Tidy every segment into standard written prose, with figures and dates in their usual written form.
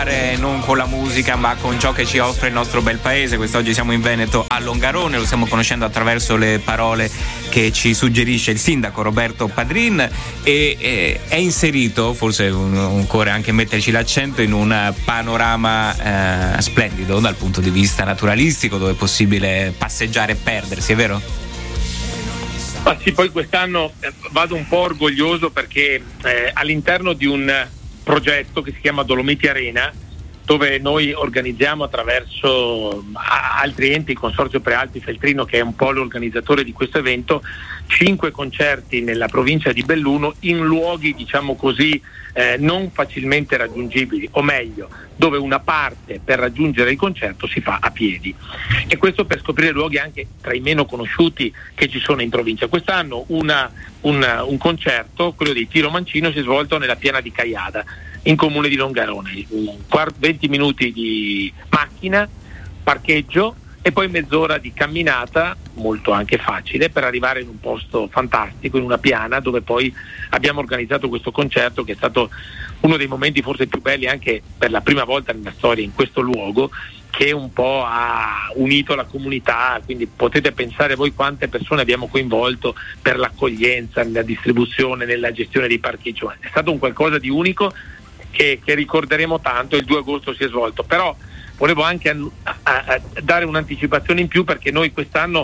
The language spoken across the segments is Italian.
non con la musica ma con ciò che ci offre il nostro bel paese. Quest'oggi siamo in Veneto a Longarone, lo stiamo conoscendo attraverso le parole che ci suggerisce il sindaco Roberto Padrin e è inserito, forse occorre anche metterci l'accento, in un panorama splendido dal punto di vista naturalistico, dove è possibile passeggiare e perdersi, è vero? Ma sì, poi quest'anno vado un po' orgoglioso perché all'interno di un progetto che si chiama Dolomiti Arena, dove noi organizziamo attraverso altri enti, il Consorzio Prealpi Feltrino, che è un po' l'organizzatore di questo evento, 5 concerti nella provincia di Belluno in luoghi, diciamo così, non facilmente raggiungibili, o meglio, dove una parte per raggiungere il concerto si fa a piedi, e questo per scoprire luoghi anche tra i meno conosciuti che ci sono in provincia. Quest'anno un concerto, quello di Tiro Mancino, si è svolto nella piana di Caiada, in comune di Longarone, 20 minuti di macchina, parcheggio e poi mezz'ora di camminata, molto anche facile, per arrivare in un posto fantastico, in una piana, dove poi abbiamo organizzato questo concerto, che è stato uno dei momenti forse più belli anche per la prima volta nella storia in questo luogo, che un po' ha unito la comunità. Quindi potete pensare voi quante persone abbiamo coinvolto per l'accoglienza, nella distribuzione, nella gestione dei parcheggi. È stato un qualcosa di unico che ricorderemo tanto. Il 2 agosto si è svolto, però volevo anche dare un'anticipazione in più, perché noi quest'anno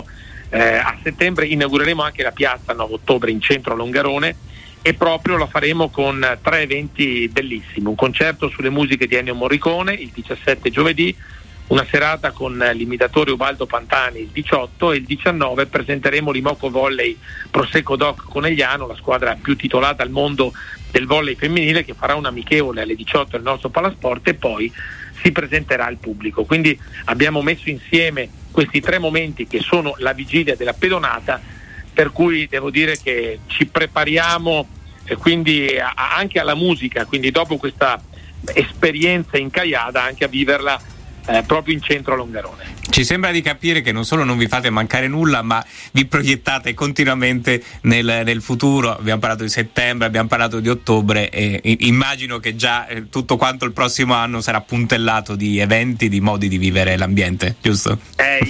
a settembre inaugureremo anche la piazza 9 ottobre in centro a Longarone, e proprio la faremo con 3 eventi bellissimi: un concerto sulle musiche di Ennio Morricone il 17 giovedì, una serata con l'imitatore Ubaldo Pantani il 18, e il 19 presenteremo l'Imoco Volley Prosecco Doc Conegliano, la squadra più titolata al mondo del volley femminile, che farà un amichevole alle 18 nel nostro Palasport, e poi si presenterà al pubblico. Quindi abbiamo messo insieme questi 3 momenti che sono la vigilia della pedonata, per cui devo dire che ci prepariamo quindi anche alla musica, quindi dopo questa esperienza in Caiada anche a viverla proprio in centro a Longarone. Ci sembra di capire che non solo non vi fate mancare nulla, ma vi proiettate continuamente nel futuro. Abbiamo parlato di settembre, abbiamo parlato di ottobre, e immagino che già tutto quanto il prossimo anno sarà puntellato di eventi, di modi di vivere l'ambiente, giusto?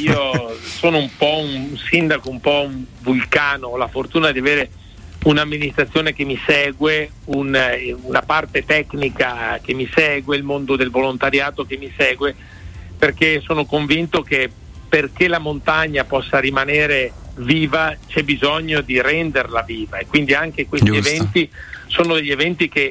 Io sono un po' un sindaco, un po' un vulcano, ho la fortuna di avere un'amministrazione che mi segue, una parte tecnica che mi segue, il mondo del volontariato che mi segue, perché sono convinto che perché la montagna possa rimanere viva c'è bisogno di renderla viva, e quindi anche questi eventi sono degli eventi che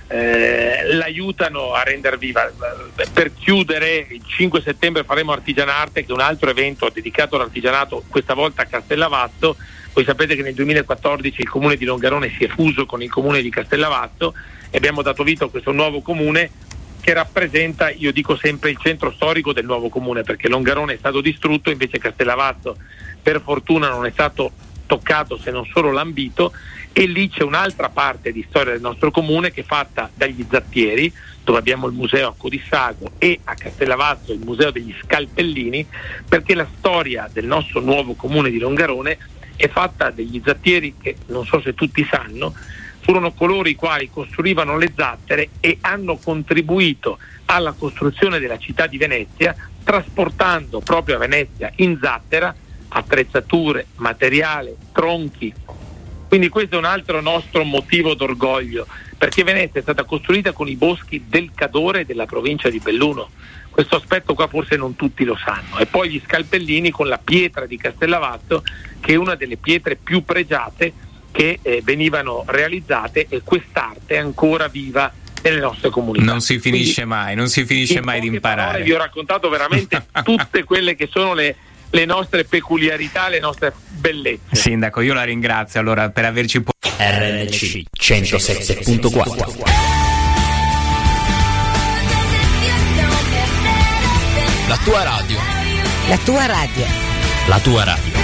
l'aiutano a rendere viva. Per chiudere, il 5 settembre faremo Artigianarte, che è un altro evento dedicato all'artigianato, questa volta a Castellavazzo. Voi sapete che nel 2014 il comune di Longarone si è fuso con il comune di Castellavazzo e abbiamo dato vita a questo nuovo comune, che rappresenta, io dico sempre, il centro storico del nuovo comune, perché Longarone è stato distrutto, invece Castellavazzo per fortuna non è stato toccato, se non solo lambito, e lì c'è un'altra parte di storia del nostro comune che è fatta dagli Zattieri, dove abbiamo il museo a Codissago, e a Castellavazzo il museo degli Scalpellini, perché la storia del nostro nuovo comune di Longarone è fatta degli Zattieri, che non so se tutti sanno furono coloro i quali costruivano le zattere e hanno contribuito alla costruzione della città di Venezia, trasportando proprio a Venezia in zattera attrezzature, materiale, tronchi. Quindi questo è un altro nostro motivo d'orgoglio, perché Venezia è stata costruita con i boschi del Cadore della provincia di Belluno. Questo aspetto qua forse non tutti lo sanno. E poi gli Scalpellini con la pietra di Castellavazzo, che è una delle pietre più pregiate che venivano realizzate, e quest'arte è ancora viva nelle nostre comunità. Non si finisce mai di imparare. Vi ho raccontato veramente tutte quelle che sono le nostre peculiarità, le nostre bellezze. Sindaco, io la ringrazio allora per averci RNC 107.4. La tua radio. La tua radio. La tua radio.